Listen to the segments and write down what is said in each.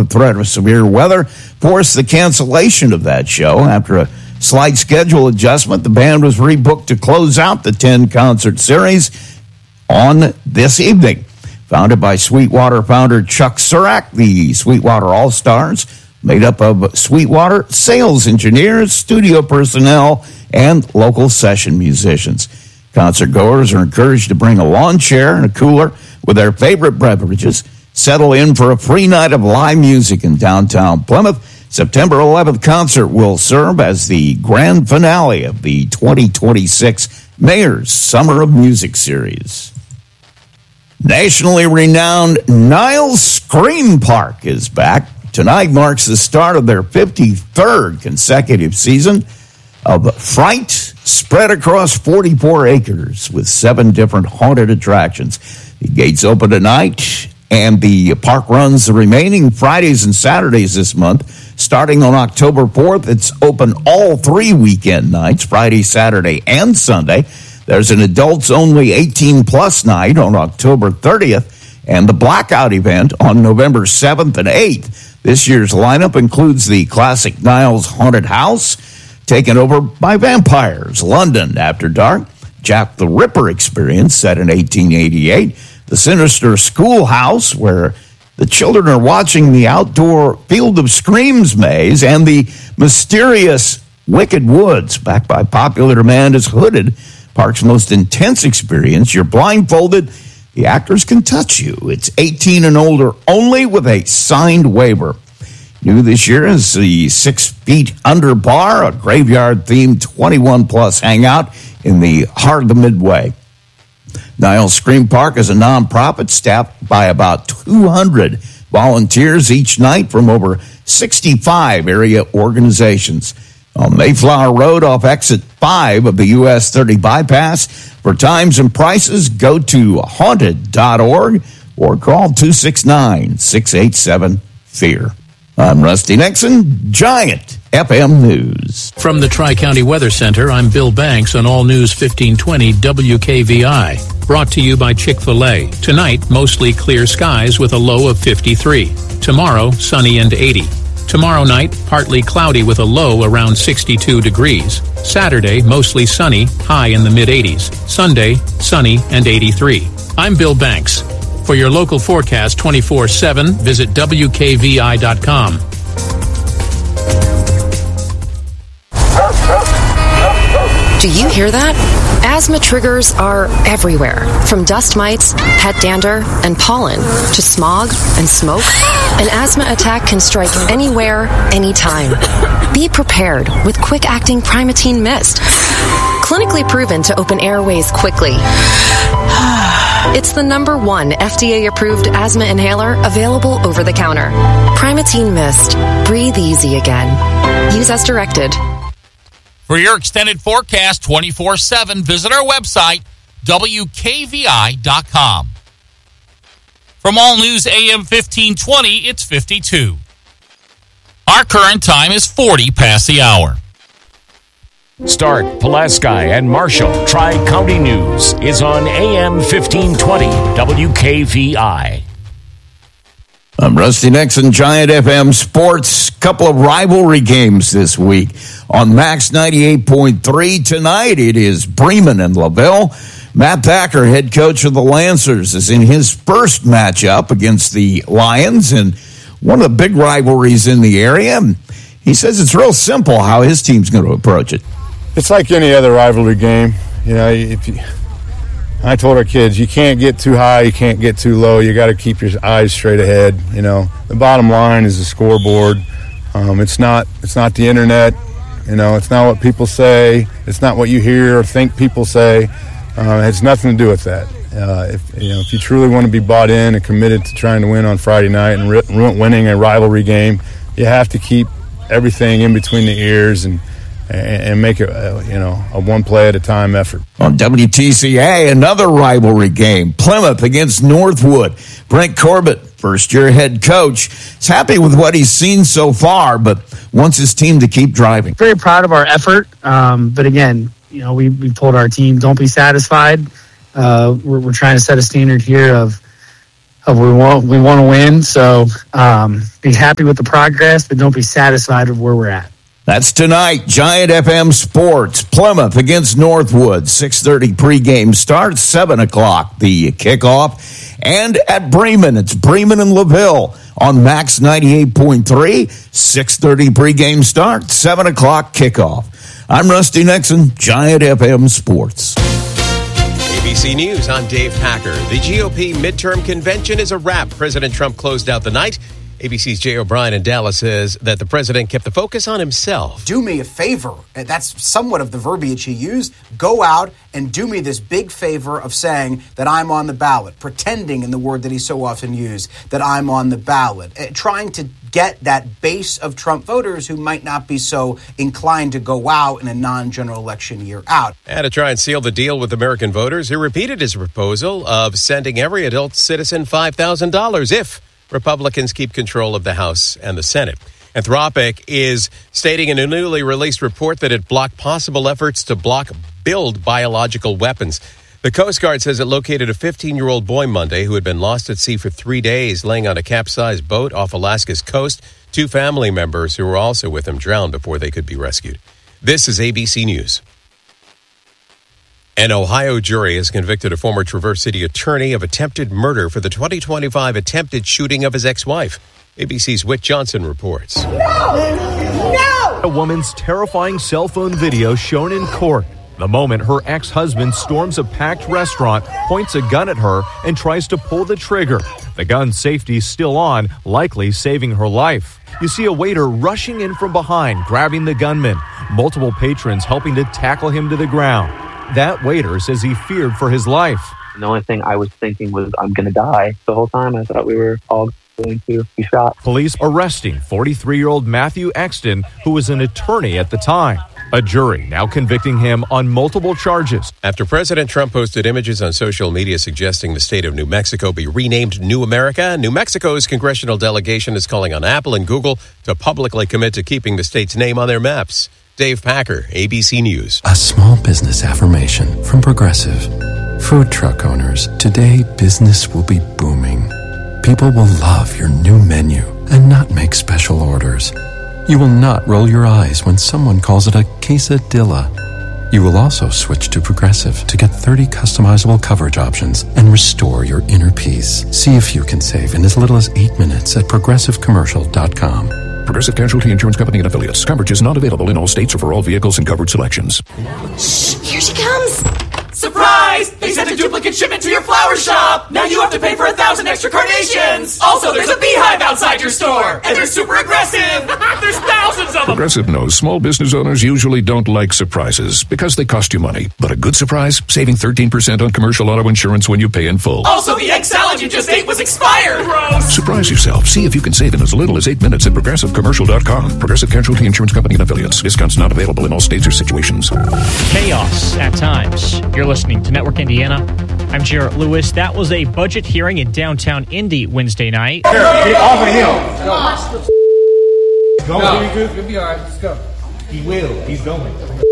threat of severe weather forced the cancellation of that show. After a slight schedule adjustment, the band was rebooked to close out the 10-concert series on this evening. Founded by Sweetwater founder Chuck Surak, the Sweetwater All-Stars, made up of Sweetwater sales engineers, studio personnel, and local session musicians. Concert goers are encouraged to bring a lawn chair and a cooler with their favorite beverages, settle in for a free night of live music in downtown Plymouth. September 11th concert will serve as the grand finale of the 2026 Mayor's Summer of Music series. Nationally renowned Niles Scream Park is back. Tonight marks the start of their 53rd consecutive season of Fright, spread across 44 acres with 7 different haunted attractions. The gates open tonight, and the park runs the remaining Fridays and Saturdays this month. Starting on October 4th, it's open all 3 weekend nights, Friday, Saturday, and Sunday. There's an adults-only 18-plus night on October 30th, and the Blackout event on November 7th and 8th. This year's lineup includes the classic Niles Haunted House, taken over by vampires, London After Dark, Jack the Ripper Experience, set in 1888, the sinister Schoolhouse, where the children are watching the outdoor Field of Screams maze, and the mysterious Wicked Woods, backed by popular demand as Hooded, park's most intense experience. You're blindfolded. The actors can touch you. It's 18 and older only with a signed waiver. New this year is the 6 Feet Under Bar, a graveyard-themed 21-plus hangout in the heart of the Midway. Niles Scream Park is a nonprofit staffed by about 200 volunteers each night from over 65 area organizations. On Mayflower Road off exit 5 of the US 30 bypass. For times and prices, go to haunted.org or call 269-687-FEAR. I'm Rusty Nixon, Giant FM News. From the Tri-County Weather Center, I'm Bill Banks on All News 1520 WKVI. Brought to you by Chick-fil-A. Tonight, mostly clear skies with a low of 53. Tomorrow, sunny and 80. Tomorrow night, partly cloudy with a low around 62 degrees. Saturday, mostly sunny, high in the mid-80s. Sunday, sunny and 83. I'm Bill Banks. For your local forecast 24/7, visit WKVI.com. Do you hear that? Asthma triggers are everywhere, from dust mites, pet dander, and pollen, to smog and smoke. An asthma attack can strike anywhere, anytime. Be prepared with quick-acting Primatene Mist. Clinically proven to open airways quickly. It's the #1 FDA-approved asthma inhaler available over the counter. Primatene Mist. Breathe easy again. Use as directed. For your extended forecast 24/7, visit our website, WKVI.com. From All News AM 1520, it's 52. Our current time is 40 past the hour. Stark, Pulaski, and Marshall Tri-County News is on AM 1520 WKVI. I'm Rusty Nixon, Giant FM Sports. Couple of rivalry games this week. On Max 98.3 tonight, it is Bremen and LaVille. Matt Thacker, head coach of the Lancers, is in his first matchup against the Lions, and one of the big rivalries in the area. He says it's real simple how his team's going to approach it. It's like any other rivalry game. You know, I told our kids, you can't get too high, you can't get too low. You got to keep your eyes straight ahead. You know, the bottom line is the scoreboard. It's not the internet. You know, it's not what people say. It's not what you hear or think people say. It has nothing to do with that. If you truly want to be bought in and committed to trying to win on Friday night and winning a rivalry game, you have to keep everything in between the ears and make it, a one play at a time effort. On WTCA, another rivalry game, Plymouth against Northwood. Brent Corbett, first-year head coach, is happy with what he's seen so far, but wants his team to keep driving. Very proud of our effort, but again, we've told our team, don't be satisfied. We're trying to set a standard here of we want to win. So be happy with the progress, but don't be satisfied with where we're at. That's tonight, Giant FM Sports, Plymouth against Northwood, 6:30 pregame start, 7 o'clock the kickoff. And at Bremen, it's Bremen and LaVille on Max 98.3, 6:30 pregame start, 7 o'clock kickoff. I'm Rusty Nixon, Giant FM Sports. ABC News, I'm Dave Packer. The GOP midterm convention is a wrap. President Trump closed out the night. ABC's Jay O'Brien in Dallas says that the president kept the focus on himself. Do me a favor. That's somewhat of the verbiage he used. Go out and do me this big favor of saying that I'm on the ballot, pretending, in the word that he so often used, that I'm on the ballot, trying to get that base of Trump voters who might not be so inclined to go out in a non-general election year out. And to try and seal the deal with American voters, he repeated his proposal of sending every adult citizen $5,000 if Republicans keep control of the House and the Senate. Anthropic is stating in a newly released report that it blocked possible efforts to build biological weapons. The Coast Guard says it located a 15-year-old boy Monday who had been lost at sea for 3 days, laying on a capsized boat off Alaska's coast. 2 family members who were also with him drowned before they could be rescued. This is ABC News. An Ohio jury has convicted a former Traverse City attorney of attempted murder for the 2025 attempted shooting of his ex-wife. ABC's Whit Johnson reports. No! A woman's terrifying cell phone video shown in court. The moment her ex-husband storms a packed restaurant, points a gun at her, and tries to pull the trigger. The gun's safety still on, likely saving her life. You see a waiter rushing in from behind, grabbing the gunman. Multiple patrons helping to tackle him to the ground. That waiter says he feared for his life. The only thing I was thinking was, I'm going to die. The whole time I thought we were all going to be shot. Police arresting 43-year-old Matthew Exton, who was an attorney at the time. A jury now convicting him on multiple charges. After President Trump posted images on social media suggesting the state of New Mexico be renamed New America, New Mexico's congressional delegation is calling on Apple and Google to publicly commit to keeping the state's name on their maps. Dave Packer, ABC News. A small business affirmation from Progressive. Food truck owners, today business will be booming. People will love your new menu and not make special orders. You will not roll your eyes when someone calls it a quesadilla. You will also switch to Progressive to get 30 customizable coverage options and restore your inner peace. See if you can save in as little as 8 minutes at progressivecommercial.com. Progressive Casualty Insurance Company and Affiliates. Coverage is not available in all states or for all vehicles and covered selections. Shh, here she comes. Surprise! They sent a duplicate shipment to your flower shop. Now you have to pay for 1,000 extra carnations. Also, there's a beehive outside your store. And they're super aggressive. There's thousands of them. Progressive knows small business owners usually don't like surprises because they cost you money. But a good surprise, saving 13% on commercial auto insurance when you pay in full. Also, the egg salad you just ate was expired. Gross. Surprise yourself. See if you can save in as little as 8 minutes at progressivecommercial.com. Progressive Casualty Insurance Company and Affiliates. Discounts not available in all states or situations. Chaos at times. You're listening to Network Indiana. I'm Jarrett Lewis. That was a budget hearing in downtown Indy Wednesday night. Here, get off of him. Go. You'll be all right. Let's go. He will. He's going.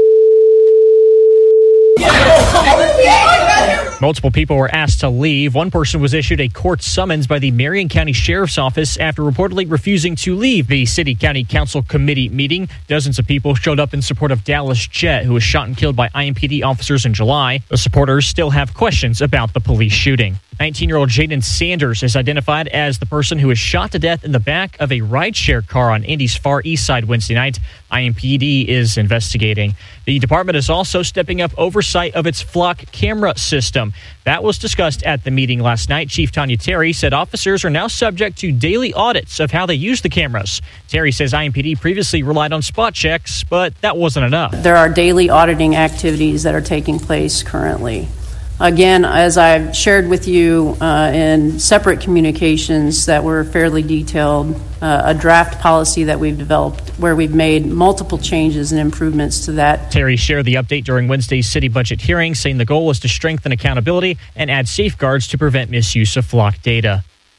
Multiple people were asked to leave. One person was issued a court summons by the Marion County Sheriff's Office after reportedly refusing to leave the City-County Council Committee meeting. Dozens of people showed up in support of Dallas Jett, who was shot and killed by IMPD officers in July. The supporters still have questions about the police shooting. 19-year-old Jaden Sanders is identified as the person who was shot to death in the back of a rideshare car on Indy's Far East Side Wednesday night. IMPD is investigating. The department is also stepping up oversight of its flock camera system. That was discussed at the meeting last night. Chief Tanya Terry said officers are now subject to daily audits of how they use the cameras. Terry says IMPD previously relied on spot checks, but that wasn't enough. There are daily auditing activities that are taking place currently. Again, as I've shared with you in separate communications that were fairly detailed, a draft policy that we've developed where we've made multiple changes and improvements to that. Terry shared the update during Wednesday's city budget hearing, saying the goal is to strengthen accountability and add safeguards to prevent misuse of flock data.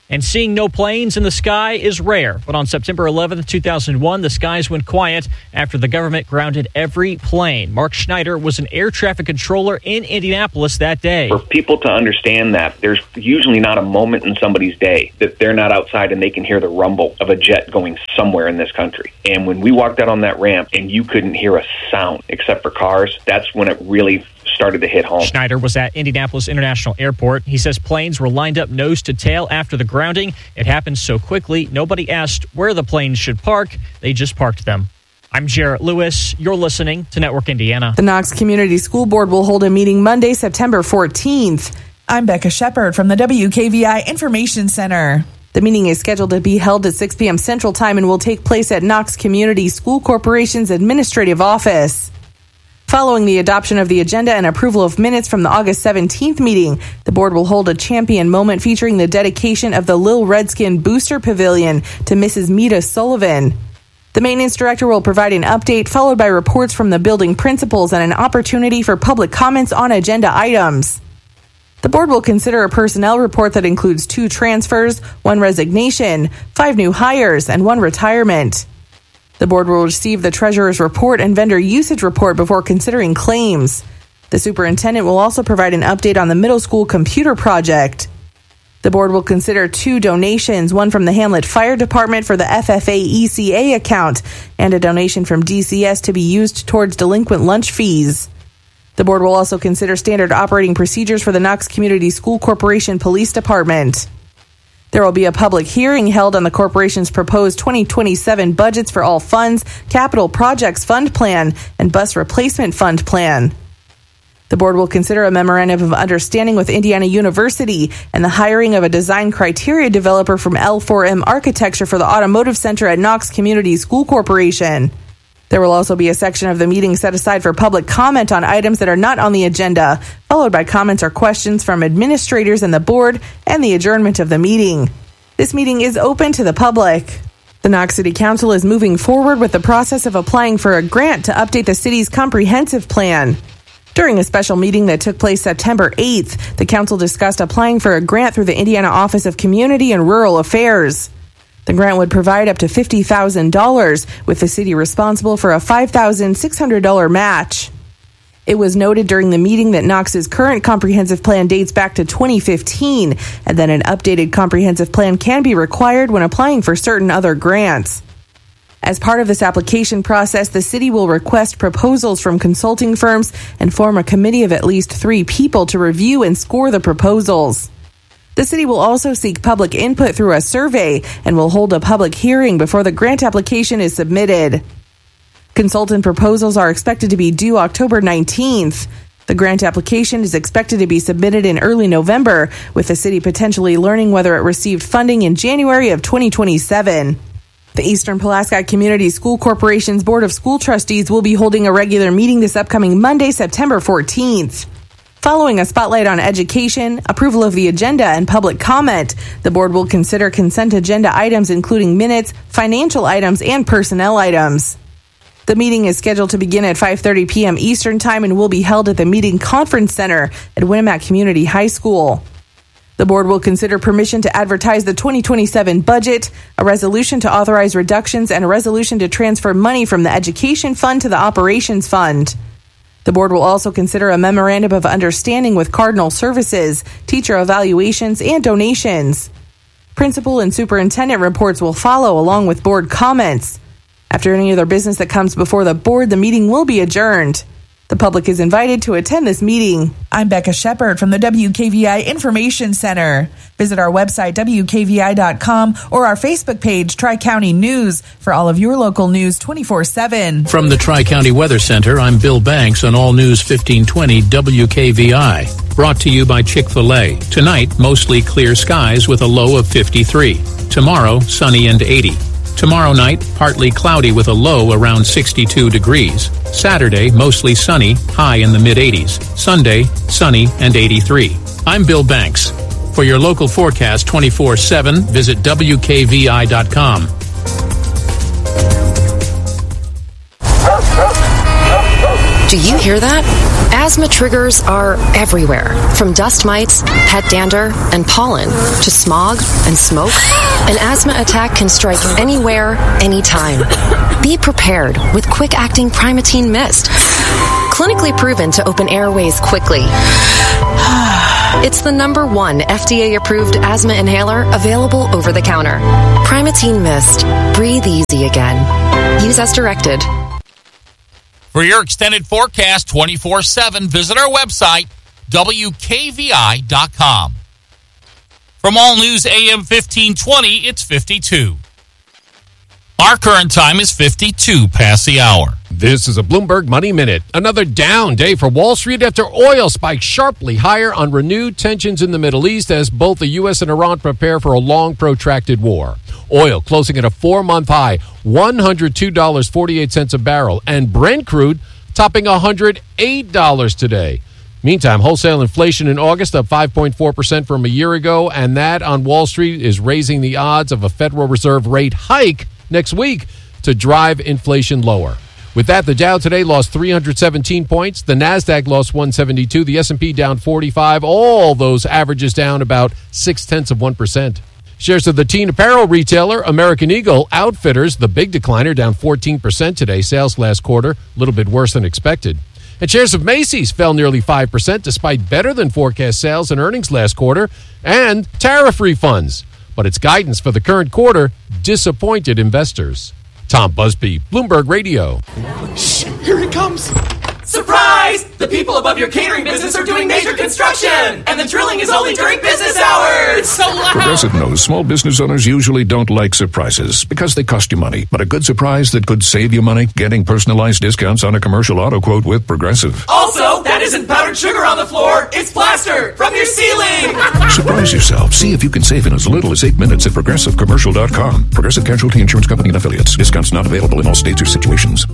And seeing no planes in the sky is rare. But on September 11th, 2001, the skies went quiet after the government grounded every plane. Mark Schneider was an air traffic controller in Indianapolis that day. For people to understand that, there's usually not a moment in somebody's day that they're not outside and they can hear the rumble of a jet going somewhere in this country. And when we walked out on that ramp and you couldn't hear a sound except for cars, that's when it really started to hit home. Schneider was at Indianapolis International Airport. He says planes were lined up nose to tail after the grounding. It happened so quickly, nobody asked where the planes should park. They just parked them. I'm Jarrett Lewis. You're listening to Network Indiana. The Knox Community School Board will hold a meeting Monday, September 14th. I'm Becca Shepard from the WKVI Information Center. The meeting is scheduled to be held at 6 p.m. Central Time and will take place at Knox Community School Corporation's Administrative Office. Following the adoption of the agenda and approval of minutes from the August 17th meeting, the board will hold a champion moment featuring the dedication of the Lil Redskin Booster Pavilion to Mrs. Mita Sullivan. The maintenance director will provide an update, followed by reports from the building principals and an opportunity for public comments on agenda items. The board will consider a personnel report that includes 2 transfers, 1 resignation, 5 new hires, and 1 retirement. The board will receive the treasurer's report and vendor usage report before considering claims. The superintendent will also provide an update on the middle school computer project. The board will consider 2 donations, one from the Hamlet Fire Department for the FFA ECA account and a donation from DCS to be used towards delinquent lunch fees. The board will also consider standard operating procedures for the Knox Community School Corporation Police Department. There will be a public hearing held on the corporation's proposed 2027 budgets for all funds, capital projects fund plan, and bus replacement fund plan. The board will consider a memorandum of understanding with Indiana University and the hiring of a design criteria developer from L4M Architecture for the Automotive Center at Knox Community School Corporation. There will also be a section of the meeting set aside for public comment on items that are not on the agenda, followed by comments or questions from administrators and the board, and the adjournment of the meeting. This meeting is open to the public. The Knox City Council is moving forward with the process of applying for a grant to update the city's comprehensive plan. During a special meeting that took place September 8th, the council discussed applying for a grant through the Indiana Office of Community and Rural Affairs. The grant would provide up to $50,000, with the city responsible for a $5,600 match. It was noted during the meeting that Knox's current comprehensive plan dates back to 2015, and that an updated comprehensive plan can be required when applying for certain other grants. As part of this application process, the city will request proposals from consulting firms and form a committee of at least 3 people to review and score the proposals. The city will also seek public input through a survey and will hold a public hearing before the grant application is submitted. Consultant proposals are expected to be due October 19th. The grant application is expected to be submitted in early November, with the city potentially learning whether it received funding in January of 2027. The Eastern Pulaski Community School Corporation's Board of School Trustees will be holding a regular meeting this upcoming Monday, September 14th. Following a spotlight on education, approval of the agenda, and public comment, the board will consider consent agenda items including minutes, financial items, and personnel items. The meeting is scheduled to begin at 5:30 p.m. Eastern Time and will be held at the Meeting Conference Center at Winnemac Community High School. The board will consider permission to advertise the 2027 budget, a resolution to authorize reductions, and a resolution to transfer money from the Education Fund to the Operations Fund. The board will also consider a memorandum of understanding with Cardinal Services, teacher evaluations, and donations. Principal and superintendent reports will follow along with board comments. After any other business that comes before the board, the meeting will be adjourned. The public is invited to attend this meeting. I'm Becca Shepard from the WKVI Information Center. Visit our website, WKVI.com, or our Facebook page, Tri-County News, for all of your local news 24/7. From the Tri-County Weather Center, I'm Bill Banks on All News 1520 WKVI. Brought to you by Chick-fil-A. Tonight, mostly clear skies with a low of 53. Tomorrow, sunny and 80. Tomorrow night, partly cloudy with a low around 62 degrees. Saturday, mostly sunny, high in the mid-80s. Sunday, sunny and 83. I'm Bill Banks. For your local forecast 24/7, visit WKVI.com. Do you hear that? Asthma triggers are everywhere, from dust mites, head dander, and pollen, to smog and smoke. An asthma attack can strike anywhere, anytime. Be prepared with quick-acting Primatene Mist. Clinically proven to open airways quickly. It's the #1 FDA-approved asthma inhaler available over the counter. Primatene Mist. Breathe easy again. Use as directed. For your extended forecast 24/7, visit our website, WKVI.com. From All News AM 1520, it's 52. Our current time is 52 past the hour. This is a Bloomberg Money Minute. Another down day for Wall Street after oil spiked sharply higher on renewed tensions in the Middle East as both the U.S. and Iran prepare for a long, protracted war. Oil closing at a 4-month high, $102.48 a barrel, and Brent crude topping $108 today. Meantime, wholesale inflation in August up 5.4% from a year ago, and that on Wall Street is raising the odds of a Federal Reserve rate hike next week to drive inflation lower. With that, the Dow today lost 317 points. The NASDAQ lost 172. The S&P down 45. All those averages down about 0.6%. Shares of the teen apparel retailer American Eagle Outfitters, the big decliner, down 14% today. Sales last quarter, a little bit worse than expected. And shares of Macy's fell nearly 5% despite better than forecast sales and earnings last quarter and tariff refunds. But its guidance for the current quarter disappointed investors. Tom Busby, Bloomberg Radio. Shh, here it comes. Surprise! The people above your catering business are doing major construction, and the drilling is only during business hours. It's so loud. Progressive knows small business owners usually don't like surprises because they cost you money. But a good surprise that could save you money, getting personalized discounts on a commercial auto quote with Progressive. Also, that isn't powdered sugar on the floor. It's plaster from your ceiling. Surprise yourself. See if you can save in as little as 8 minutes at ProgressiveCommercial.com. Progressive Casualty Insurance Company and Affiliates. Discounts not available in all states or situations.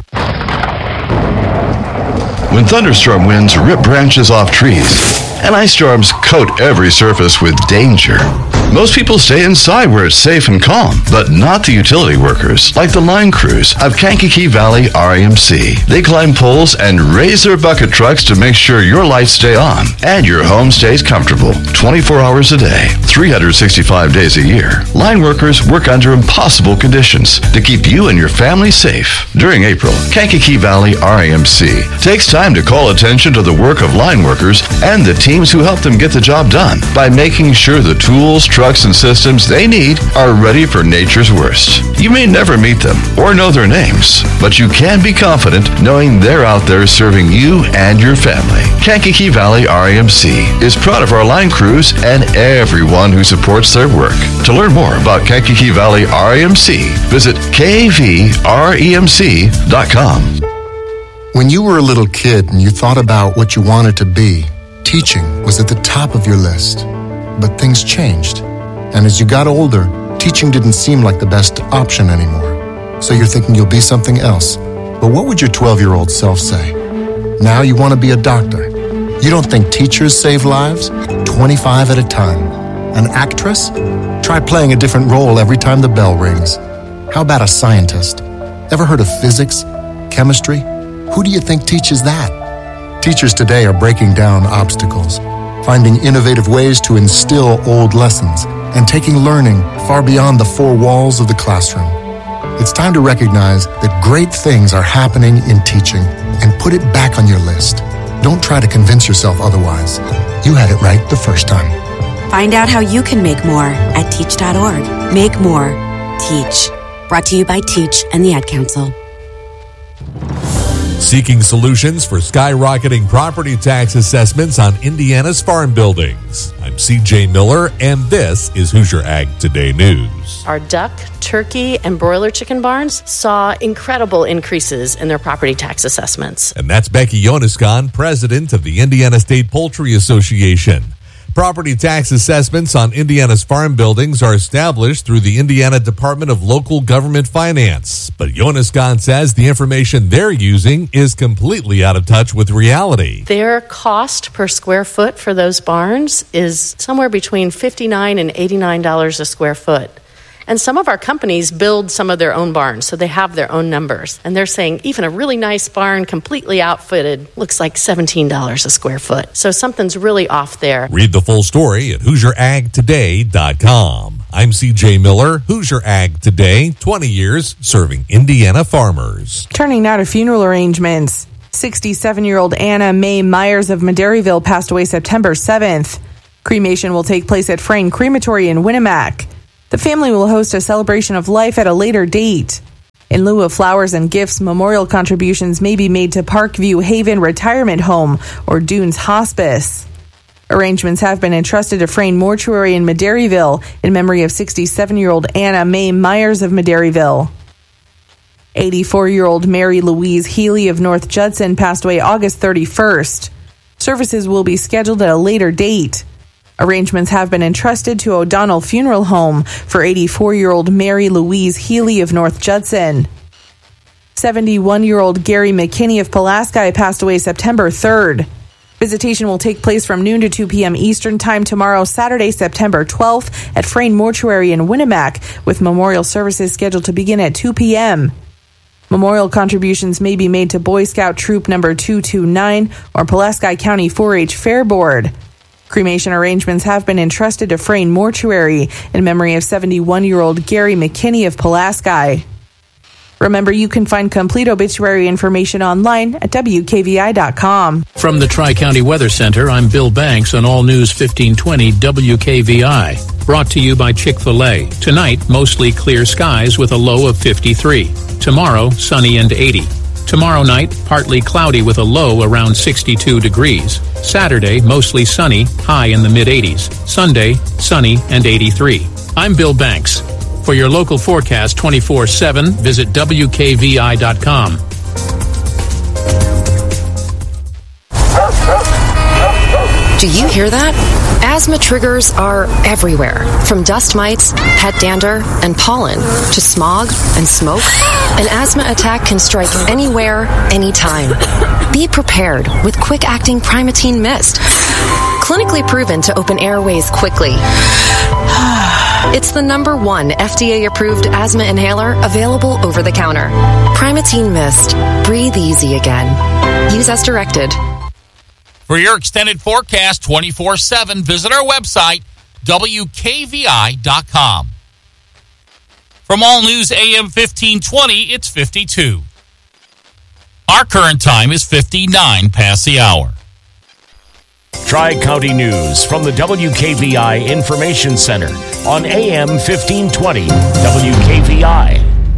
When thunderstorm winds rip branches off trees and ice storms coat every surface with danger, most people stay inside where it's safe and calm, but not the utility workers, like the line crews of Kankakee Valley REMC. They climb poles and raise their bucket trucks to make sure your lights stay on and your home stays comfortable 24 hours a day, 365 days a year. Line workers work under impossible conditions to keep you and your family safe. During April, Kankakee Valley REMC takes time to call attention to the work of line workers and the teams who help them get the job done by making sure the tools, trucks, and systems they need are ready for nature's worst. You may never meet them or know their names, but you can be confident knowing they're out there serving you and your family. Kankakee Valley REMC is proud of our line crews and everyone who supports their work. To learn more about Kankakee Valley REMC, visit kvremc.com. When you were a little kid and you thought about what you wanted to be, teaching was at the top of your list. But things changed. And as you got older, teaching didn't seem like the best option anymore. So you're thinking you'll be something else. But what would your 12-year-old self say? Now you want to be a doctor. You don't think teachers save lives? 25 at a time. An actress? Try playing a different role every time the bell rings. How about a scientist? Ever heard of physics? Chemistry? Who do you think teaches that? Teachers today are breaking down obstacles, finding innovative ways to instill old lessons, and taking learning far beyond the four walls of the classroom. It's time to recognize that great things are happening in teaching and put it back on your list. Don't try to convince yourself otherwise. You had it right the first time. Find out how you can make more at teach.org. Make more. Teach. Brought to you by Teach and the Ad Council. Seeking solutions for skyrocketing property tax assessments on Indiana's farm buildings. I'm CJ Miller, and this is Hoosier Ag Today News. Our duck, turkey, and broiler chicken barns saw incredible increases in their property tax assessments. And that's Becky Yoniscon, president of the Indiana State Poultry Association. Property tax assessments on Indiana's farm buildings are established through the Indiana Department of Local Government Finance. But Yoniscon says the information they're using is completely out of touch with reality. Their cost per square foot for those barns is somewhere between $59 and $89 a square foot. And some of our companies build some of their own barns, so they have their own numbers. And they're saying even a really nice barn, completely outfitted, looks like $17 a square foot. So something's really off there. Read the full story at HoosierAgToday.com. I'm CJ Miller, Hoosier Ag Today, 20 years serving Indiana farmers. Turning now to funeral arrangements. 67-year-old Anna Mae Myers of Madairyville passed away September 7th. Cremation will take place at Frayne Crematory in Winnemac. The family will host a celebration of life at a later date. In lieu of flowers and gifts, memorial contributions may be made to Parkview Haven Retirement Home or Dunes Hospice. Arrangements have been entrusted to Frayne Mortuary in Madairyville in memory of 67-year-old Anna Mae Myers of Madairyville. 84-year-old Mary Louise Healy of North Judson passed away August 31st. Services will be scheduled at a later date. Arrangements have been entrusted to O'Donnell Funeral Home for 84-year-old Mary Louise Healy of North Judson. 71-year-old Gary McKinney of Pulaski passed away September 3rd. Visitation will take place from noon to 2 p.m. Eastern Time tomorrow, Saturday, September 12th at Frayne Mortuary in Winnemac, with memorial services scheduled to begin at 2 p.m. Memorial contributions may be made to Boy Scout Troop Number 229 or Pulaski County 4-H Fair Board. Cremation arrangements have been entrusted to Frayne Mortuary in memory of 71-year-old Gary McKinney of Pulaski. Remember, you can find complete obituary information online at WKVI.com. From the Tri-County Weather Center, I'm Bill Banks on All News 1520 WKVI. Brought to you by Chick-fil-A. Tonight, mostly clear skies with a low of 53. Tomorrow, sunny and 80. Tomorrow night, partly cloudy with a low around 62 degrees. Saturday, mostly sunny, high in the mid-80s. Sunday, sunny and 83. I'm Bill Banks. For your local forecast 24/7, visit WKVI.com. Do you hear that? Asthma triggers are everywhere, from dust mites, pet dander, and pollen, to smog and smoke. An asthma attack can strike anywhere, anytime. Be prepared with quick-acting Primatene Mist. Clinically proven to open airways quickly. It's the #1 FDA-approved asthma inhaler available over the counter. Primatene Mist. Breathe easy again. Use as directed. For your extended forecast 24/7, visit our website, WKVI.com. From All News AM 1520, it's 52. Our current time is 59 past the hour. Tri-County News from the WKVI Information Center on AM 1520 WKVI.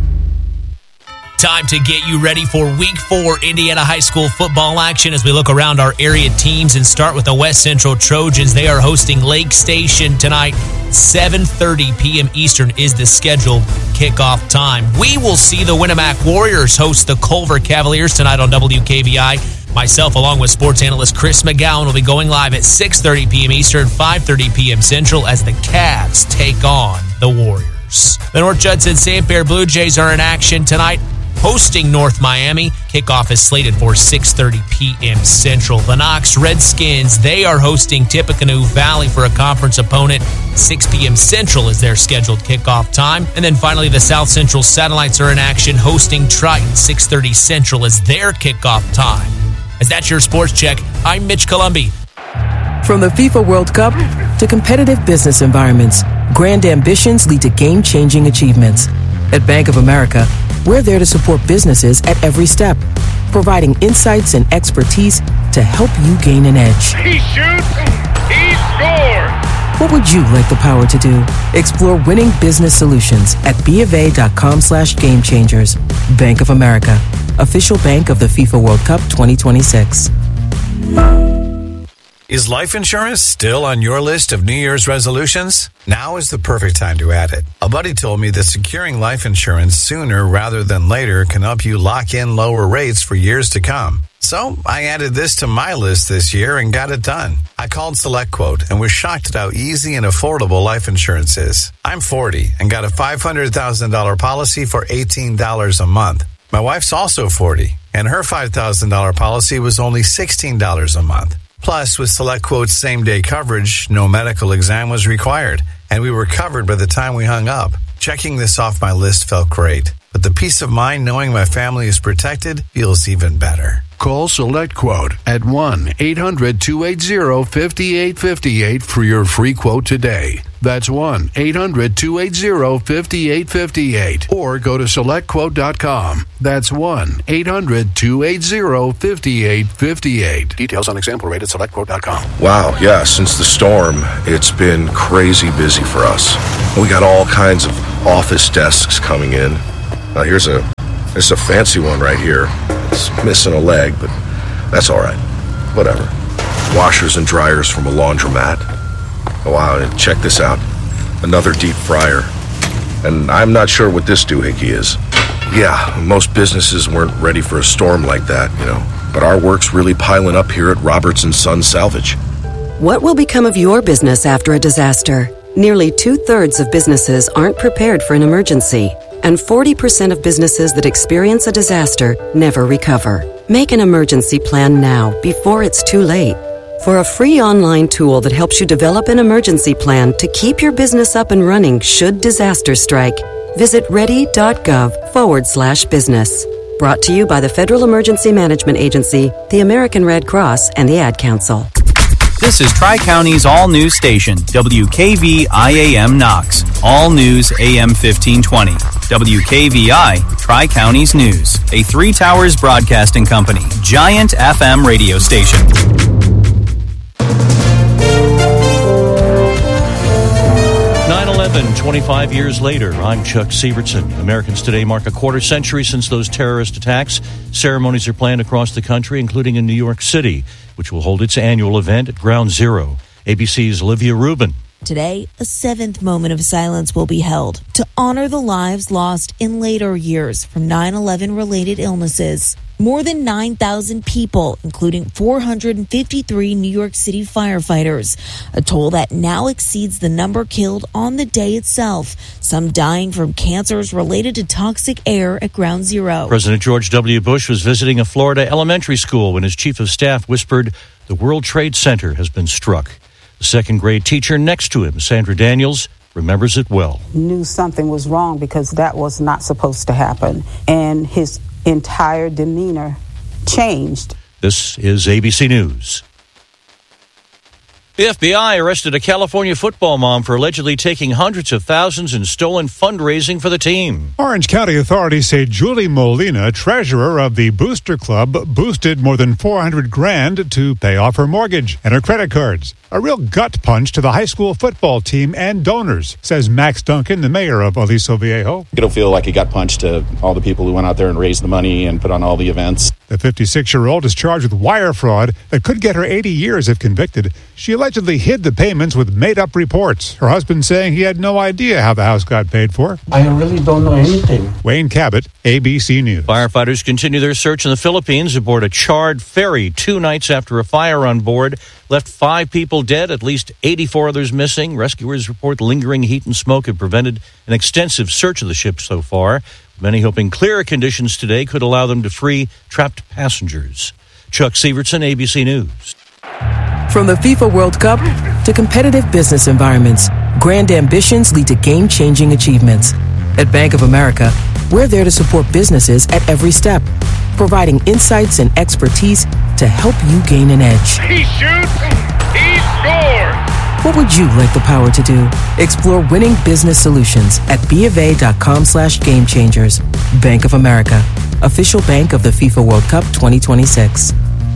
Time to get you ready for Week 4 Indiana High School football action as we look around our area teams and start with the West Central Trojans. They are hosting Lake Station tonight. 7:30 p.m. Eastern is the scheduled kickoff time. We will see the Winnemac Warriors host the Culver Cavaliers tonight on WKVI. Myself, along with sports analyst Chris McGowan, will be going live at 6:30 p.m. Eastern, 5:30 p.m. Central as the Cavs take on the Warriors. The North Judson Sanfair Blue Jays are in action tonight, hosting North Miami. Kickoff is slated for 6:30 p.m. Central. The Knox Redskins, they are hosting Tippecanoe Valley for a conference opponent. 6 p.m. Central is their scheduled kickoff time. And then finally, the South Central Satellites are in action, hosting Triton. 6:30 Central is their kickoff time. As that's your sports check, I'm Mitch Columbi. From the FIFA World Cup to competitive business environments, grand ambitions lead to game-changing achievements. At Bank of America, we're there to support businesses at every step, providing insights and expertise to help you gain an edge. He shoots, he scores! What would you like the power to do? Explore winning business solutions at BofA.com/gamechangers. Bank of America, official bank of the FIFA World Cup 2026. Is life insurance still on your list of New Year's resolutions? Now is the perfect time to add it. A buddy told me that securing life insurance sooner rather than later can help you lock in lower rates for years to come. So I added this to my list this year and got it done. I called SelectQuote and was shocked at how easy and affordable life insurance is. I'm 40 and got a $500,000 policy for $18 a month. My wife's also 40 and her $5,000 policy was only $16 a month. Plus, with SelectQuote's same-day coverage, no medical exam was required, and we were covered by the time we hung up. Checking this off my list felt great, but the peace of mind knowing my family is protected feels even better. Call Select Quote at 1-800-280-5858 for your free quote today. That's 1-800-280-5858. Or go to SelectQuote.com. That's 1-800-280-5858. Details on example rate at SelectQuote.com. Wow, yeah, since the storm, it's been crazy busy for us. We got all kinds of office desks coming in. Here's a fancy one right here. It's missing a leg, but that's all right. Whatever. Washers and dryers from a laundromat. Oh, wow, and check this out. Another deep fryer. And I'm not sure what this doohickey is. Yeah, most businesses weren't ready for a storm like that, But our work's really piling up here at Roberts & Sons Salvage. What will become of your business after a disaster? Nearly 2/3 of businesses aren't prepared for an emergency, and 40% of businesses that experience a disaster never recover. Make an emergency plan now, before it's too late. For a free online tool that helps you develop an emergency plan to keep your business up and running should disaster strike, visit ready.gov/business. Brought to you by the Federal Emergency Management Agency, the American Red Cross, and the Ad Council. This is Tri-County's all-news station, WKVI-AM Knox. All news AM 1520. WKVI, Tri-County's News. A Three Towers broadcasting company. Giant FM radio station. 9/11, 25 years later. I'm Chuck Sievertson. Americans today mark a quarter century since those terrorist attacks. Ceremonies are planned across the country, including in New York City, which will hold its annual event at Ground Zero. ABC's Olivia Rubin. Today, a 7th moment of silence will be held to honor the lives lost in later years from 9/11 related illnesses. More than 9,000 people, including 453 New York City firefighters, a toll that now exceeds the number killed on the day itself, some dying from cancers related to toxic air at Ground Zero. President George W. Bush was visiting a Florida elementary school when his chief of staff whispered, "The World Trade Center has been struck." The second-grade teacher next to him, Sandra Daniels, remembers it well. Knew something was wrong because that was not supposed to happen. And his entire demeanor changed. This is ABC News. The FBI arrested a California football mom for allegedly taking hundreds of thousands in stolen fundraising for the team. Orange County authorities say Julie Molina, treasurer of the Booster Club, boosted more than $400,000 to pay off her mortgage and her credit cards. A real gut punch to the high school football team and donors, says Max Duncan, the mayor of Aliso Viejo. It'll feel like a gut punch to all the people who went out there and raised the money and put on all the events. The 56-year-old is charged with wire fraud that could get her 80 years if convicted. She allegedly hid the payments with made-up reports, her husband saying he had no idea how the house got paid for. I really don't know anything. Wayne Cabot, ABC News. Firefighters continue their search in the Philippines aboard a charred ferry 2 nights after a fire on board left 5 people dead, at least 84 others missing. Rescuers report lingering heat and smoke have prevented an extensive search of the ship so far. Many hoping clearer conditions today could allow them to free trapped passengers. Chuck Sievertson, ABC News. From the FIFA World Cup to competitive business environments, grand ambitions lead to game-changing achievements. At Bank of America, we're there to support businesses at every step, providing insights and expertise to help you gain an edge. He shoots, he scores! What would you like the power to do? Explore winning business solutions at BofA.com/gamechangers. Bank of America, official bank of the FIFA World Cup 2026.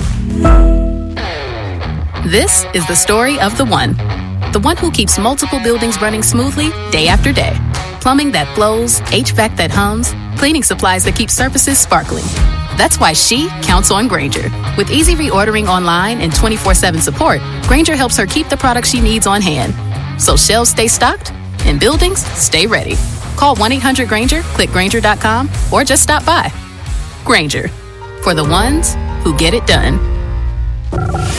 This is the story of the one who keeps multiple buildings running smoothly day after day. Plumbing that flows, HVAC that hums, cleaning supplies that keep surfaces sparkling. That's why she counts on Grainger. With easy reordering online and 24/7 support, Grainger helps her keep the products she needs on hand. So shelves stay stocked and buildings stay ready. Call 1-800-GRAINGER, click Grainger.com, or just stop by. Grainger, for the ones who get it done.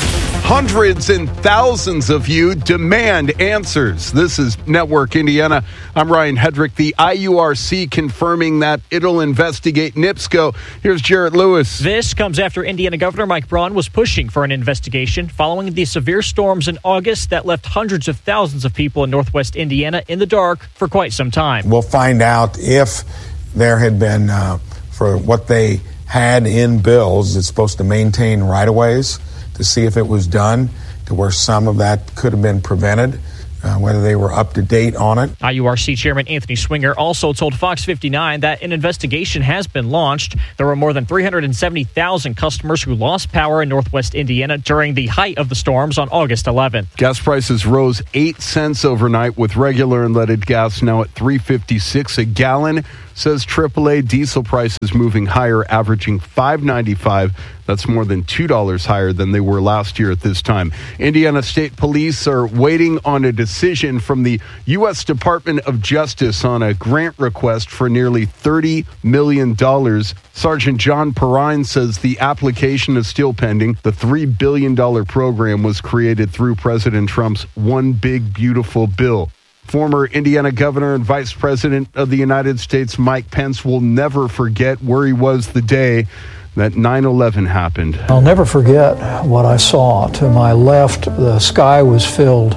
Hundreds and thousands of you demand answers. This is Network Indiana. I'm Ryan Hedrick. The IURC confirming that it'll investigate NIPSCO. Here's Jarrett Lewis. This comes after Indiana Governor Mike Braun was pushing for an investigation following the severe storms in August that left hundreds of thousands of people in northwest Indiana in the dark for quite some time. We'll find out if there had been, for what they had in bills, it's supposed to maintain right-of-ways, to see if it was done to where some of that could have been prevented, whether they were up to date on it. IURC Chairman Anthony Swinger also told Fox 59 that an investigation has been launched. There were more than 370,000 customers who lost power in northwest Indiana during the height of the storms on August 11th. Gas prices rose 8 cents overnight, with regular and leaded gas now at $3.56 a gallon. Says AAA diesel prices moving higher, averaging $5.95. That's more than $2 higher than they were last year at this time. Indiana State Police are waiting on a decision from the U.S. Department of Justice on a grant request for nearly $30 million. Sergeant John Perrine says the application is still pending. The $3 billion program was created through President Trump's One Big Beautiful Bill. Former Indiana governor and vice president of the United States, Mike Pence, will never forget where he was the day that 9/11 happened. I'll never forget what I saw. To my left, the sky was filled,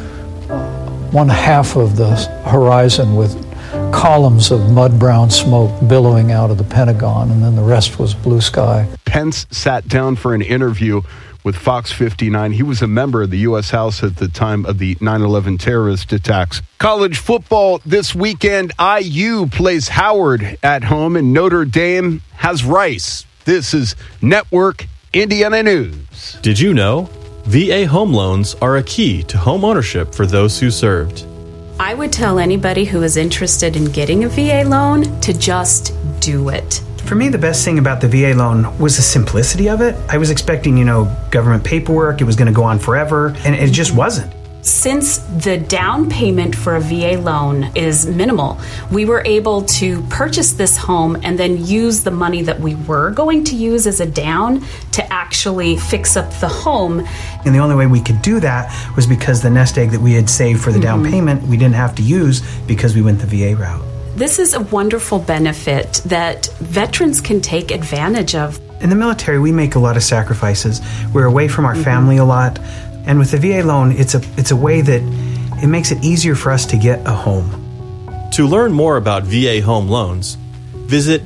one half of the horizon, with columns of mud-brown smoke billowing out of the Pentagon, and then the rest was blue sky. Pence sat down for an interview with Fox 59. He was a member of the U.S. House at the time of the 9/11 terrorist attacks. College football this weekend. IU plays Howard at home, and Notre Dame has Rice. This is Network Indiana News. Did you know? VA home loans are a key to home ownership for those who served. I would tell anybody who is interested in getting a VA loan to just do it. For me, the best thing about the VA loan was the simplicity of it. I was expecting, government paperwork. It was going to go on forever, and it just wasn't. Since the down payment for a VA loan is minimal, we were able to purchase this home and then use the money that we were going to use as a down to actually fix up the home. And the only way we could do that was because the nest egg that we had saved for the down payment, we didn't have to use because we went the VA route. This is a wonderful benefit that veterans can take advantage of. In the military, we make a lot of sacrifices. We're away from our family a lot. And with the VA loan, it's a way that it makes it easier for us to get a home. To learn more about VA home loans, visit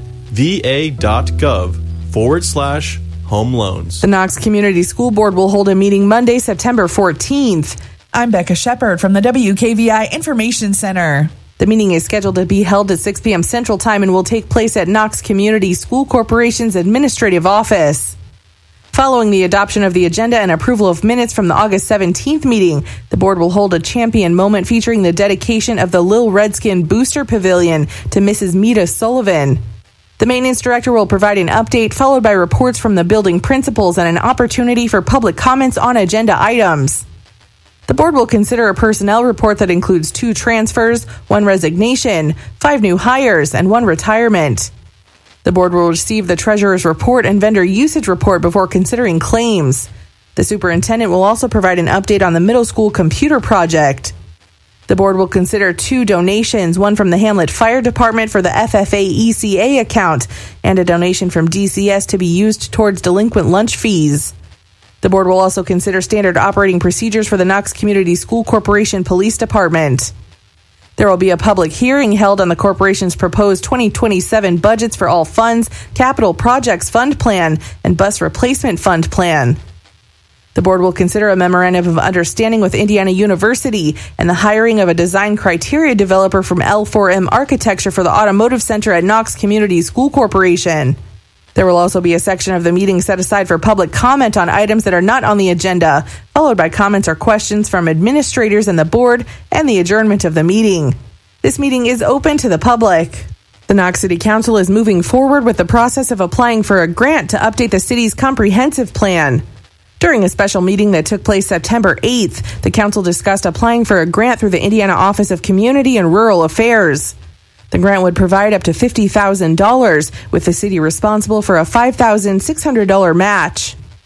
va.gov/home loans. The Knox Community School Board will hold a meeting Monday, September 14th. I'm Becca Shepard from the WKVI Information Center. The meeting is scheduled to be held at 6 p.m. Central Time and will take place at Knox Community School Corporation's Administrative Office. Following the adoption of the agenda and approval of minutes from the August 17th meeting, the board will hold a champion moment featuring the dedication of the Lil Redskin Booster Pavilion to Mrs. Mita Sullivan. The maintenance director will provide an update, followed by reports from the building principals and an opportunity for public comments on agenda items. The board will consider a personnel report that includes 2 transfers, 1 resignation, 5 new hires, and 1 retirement. The board will receive the treasurer's report and vendor usage report before considering claims. The superintendent will also provide an update on the middle school computer project. The board will consider 2 donations, one from the Hamlet Fire Department for the FFA ECA account, and a donation from DCS to be used towards delinquent lunch fees. The board will also consider standard operating procedures for the Knox Community School Corporation Police Department. There will be a public hearing held on the corporation's proposed 2027 budgets for all funds, capital projects fund plan, and bus replacement fund plan. The board will consider a memorandum of understanding with Indiana University and the hiring of a design criteria developer from L4M Architecture for the Automotive Center at Knox Community School Corporation. There will also be a section of the meeting set aside for public comment on items that are not on the agenda, followed by comments or questions from administrators and the board, and the adjournment of the meeting. This meeting is open to the public. The Knox City Council is moving forward with the process of applying for a grant to update the city's comprehensive plan. During a special meeting that took place September 8th, the council discussed applying for a grant through the Indiana Office of Community and Rural Affairs. The grant would provide up to $50,000, with the city responsible for a $5,600 match.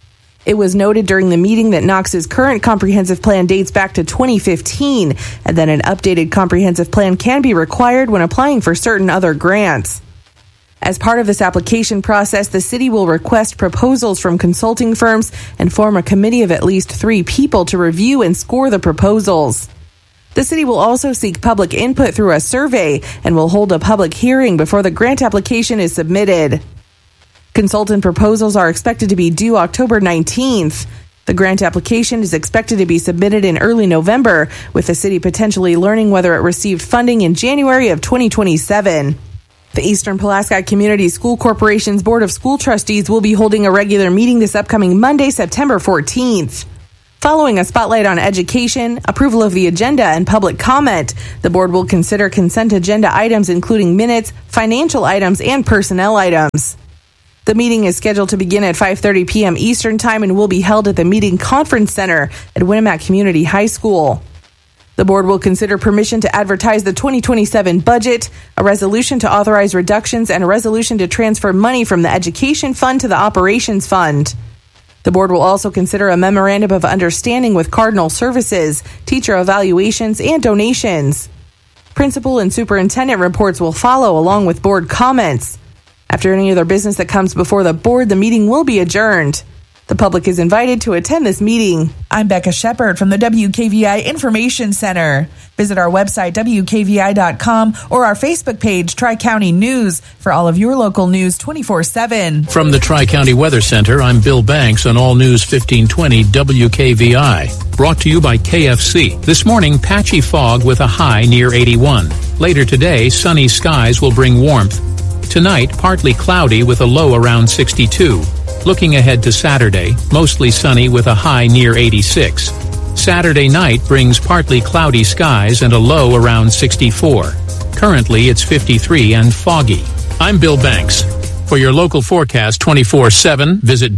It was noted during the meeting that Knox's current comprehensive plan dates back to 2015, and that an updated comprehensive plan can be required when applying for certain other grants. As part of this application process, the city will request proposals from consulting firms and form a committee of at least 3 people to review and score the proposals. The city will also seek public input through a survey and will hold a public hearing before the grant application is submitted. Consultant proposals are expected to be due October 19th. The grant application is expected to be submitted in early November, with the city potentially learning whether it received funding in January of 2027. The Eastern Pulaski Community School Corporation's Board of School Trustees will be holding a regular meeting this upcoming Monday, September 14th. Following a spotlight on education, approval of the agenda, and public comment, the board will consider consent agenda items including minutes, financial items, and personnel items. The meeting is scheduled to begin at 5:30 p.m. Eastern Time and will be held at the Meeting Conference Center at Winnemac Community High School. The board will consider permission to advertise the 2027 budget, a resolution to authorize reductions, and a resolution to transfer money from the Education Fund to the Operations Fund. The board will also consider a memorandum of understanding with Cardinal Services, teacher evaluations, and donations. Principal and superintendent reports will follow along with board comments. After any other business that comes before the board, the meeting will be adjourned. The public is invited to attend this meeting. I'm Becca Shepard from the WKVI Information Center. Visit our website, WKVI.com, or our Facebook page, Tri-County News, for all of your local news 24/7. From the Tri-County Weather Center, I'm Bill Banks on All News 1520 WKVI. Brought to you by KFC. This morning, patchy fog with a high near 81. Later today, sunny skies will bring warmth. Tonight, partly cloudy with a low around 62. Looking ahead to Saturday, mostly sunny with a high near 86. Saturday night brings partly cloudy skies and a low around 64. Currently, it's 53 and foggy. I'm Bill Banks. For your local forecast 24/7, visit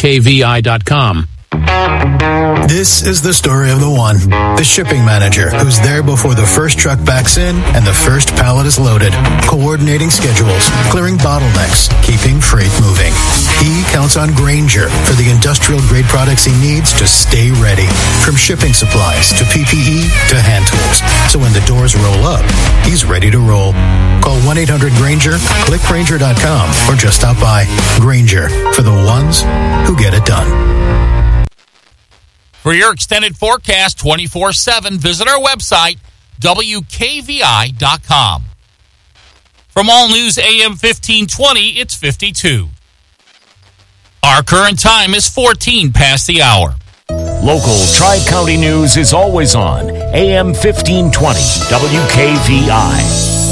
WKVI.com. This is the story of the one, the shipping manager who's there before the first truck backs in and the first pallet is loaded, coordinating schedules, clearing bottlenecks, keeping freight moving. He counts on Grainger for the industrial-grade products he needs to stay ready, from shipping supplies to PPE to hand tools. So when the doors roll up, he's ready to roll. Call 1-800-GRAINGER, click Grainger.com, or just stop by. Grainger, for the ones who get it done. For your extended forecast 24/7, visit our website, WKVI.com. From All News AM 1520, it's 52. Our current time is 14 past the hour. Local Tri-County News is always on AM 1520, WKVI.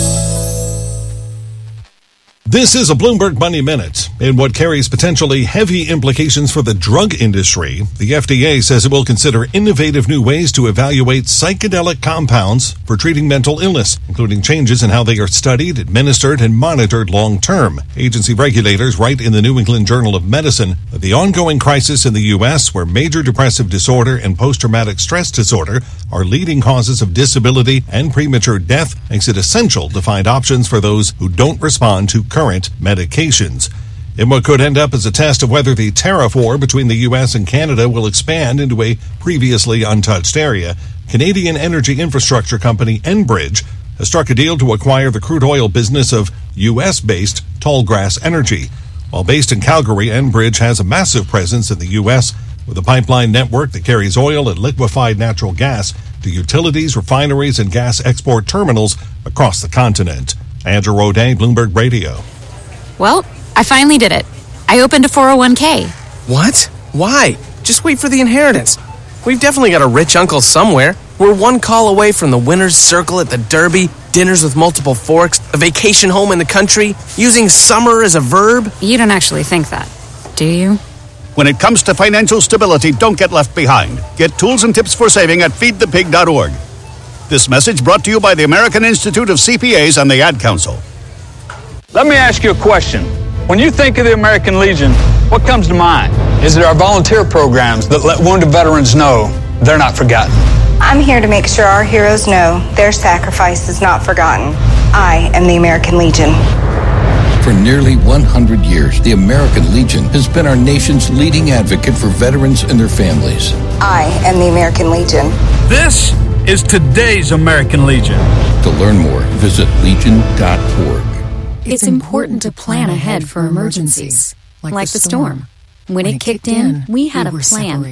This is a Bloomberg Money Minute. In what carries potentially heavy implications for the drug industry, the FDA says it will consider innovative new ways to evaluate psychedelic compounds for treating mental illness, including changes in how they are studied, administered, and monitored long-term. Agency regulators write in the New England Journal of Medicine that the ongoing crisis in the U.S., where major depressive disorder and post-traumatic stress disorder are leading causes of disability and premature death, makes it essential to find options for those who don't respond to current medications. In what could end up as a test of whether the tariff war between the U.S. and Canada will expand into a previously untouched area, Canadian energy infrastructure company Enbridge has struck a deal to acquire the crude oil business of U.S.-based Tallgrass Energy. While based in Calgary, Enbridge has a massive presence in the U.S. with a pipeline network that carries oil and liquefied natural gas to utilities, refineries, and gas export terminals across the continent. Andrew Roday, Bloomberg Radio. Well, I finally did it. I opened a 401k. What? Why? Just wait for the inheritance. We've definitely got a rich uncle somewhere. We're one call away from the winner's circle at the Derby, dinners with multiple forks, a vacation home in the country, using summer as a verb. You don't actually think that, do you? When it comes to financial stability, don't get left behind. Get tools and tips for saving at feedthepig.org. This message brought to you by the American Institute of CPAs and the Ad Council. Let me ask you a question. When you think of the American Legion, what comes to mind? Is it our volunteer programs that let wounded veterans know they're not forgotten? I'm here to make sure our heroes know their sacrifice is not forgotten. I am the American Legion. For nearly 100 years, the American Legion has been our nation's leading advocate for veterans and their families. I am the American Legion. This is today's American Legion. To learn more, visit legion.org. It's important to plan ahead for emergencies, like the storm. When it kicked in, we had a plan.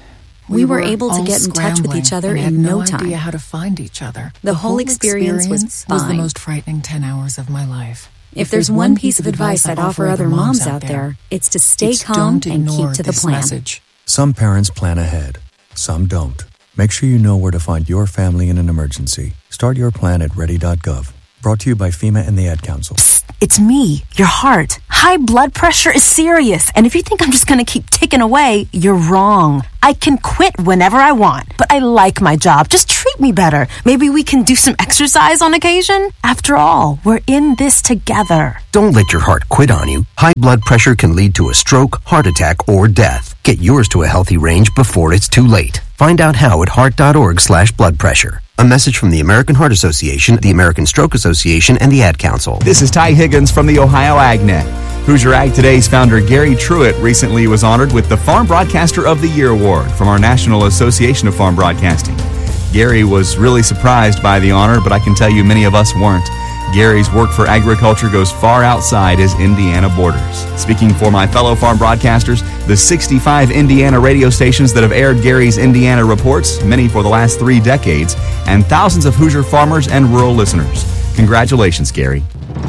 We were able to get in touch with each other in no time. Idea how to find each other. The whole experience was fine. The most frightening 10 hours of my life. If there's one piece of advice I'd offer other moms out there, it's to stay calm and keep to the plan. Message. Some parents plan ahead, some don't. Make sure you know where to find your family in an emergency. Start your plan at ready.gov. Brought to you by FEMA and the Ad Council. It's me, your heart. High blood pressure is serious, and if you think I'm just going to keep ticking away, you're wrong. I can quit whenever I want, but I like my job. Just treat me better. Maybe we can do some exercise on occasion? After all, we're in this together. Don't let your heart quit on you. High blood pressure can lead to a stroke, heart attack, or death. Get yours to a healthy range before it's too late. Find out how at heart.org/blood pressure. A message from the American Heart Association, the American Stroke Association, and the Ad Council. This is Ty Higgins from the Ohio AgNet. Hoosier Ag Today's founder Gary Truitt recently was honored with the Farm Broadcaster of the Year award from our National Association of Farm Broadcasting. Gary was really surprised by the honor, but I can tell you many of us weren't. Gary's work for agriculture goes far outside his Indiana borders. Speaking for my fellow farm broadcasters, the 65 Indiana radio stations that have aired Gary's Indiana reports, many for the last 3 decades, and thousands of Hoosier farmers and rural listeners. Congratulations, Gary.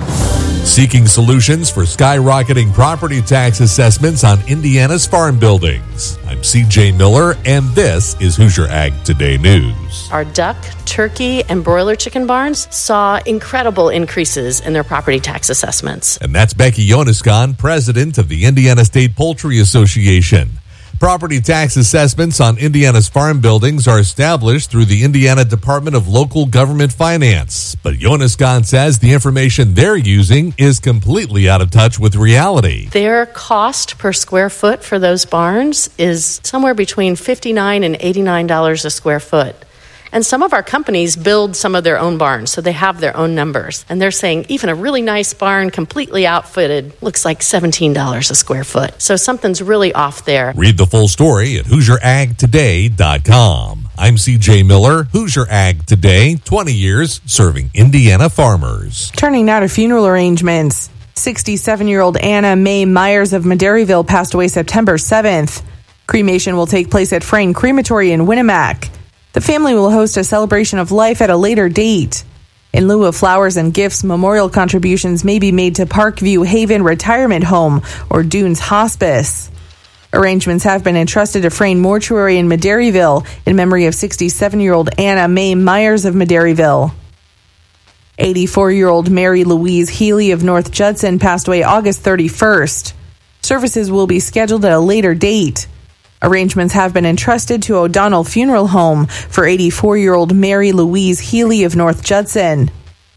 Seeking solutions for skyrocketing property tax assessments on Indiana's farm buildings. I'm CJ Miller, and this is Hoosier Ag Today News. Our duck, turkey, and broiler chicken barns saw incredible increases in their property tax assessments. And that's Becky Yoniscon, president of the Indiana State Poultry Association. Property tax assessments on Indiana's farm buildings are established through the Indiana Department of Local Government Finance. But Yoniscon says the information they're using is completely out of touch with reality. Their cost per square foot for those barns is somewhere between $59 and $89 a square foot. And some of our companies build some of their own barns, so they have their own numbers. And they're saying even a really nice barn, completely outfitted, looks like $17 a square foot. So something's really off there. Read the full story at HoosierAgToday.com. I'm CJ Miller, Hoosier Ag Today, 20 years serving Indiana farmers. Turning now to funeral arrangements. 67-year-old Anna Mae Myers of Madairyville passed away September 7th. Cremation will take place at Frayne Crematory in Winnemac. The family will host a celebration of life at a later date. In lieu of flowers and gifts, memorial contributions may be made to Parkview Haven Retirement Home or Dunes Hospice. Arrangements have been entrusted to Frayne Mortuary in Madairyville in memory of 67-year-old Anna Mae Myers of Madairyville. 84-year-old Mary Louise Healy of North Judson passed away August 31st. Services will be scheduled at a later date. Arrangements have been entrusted to O'Donnell Funeral Home for 84-year-old Mary Louise Healy of North Judson.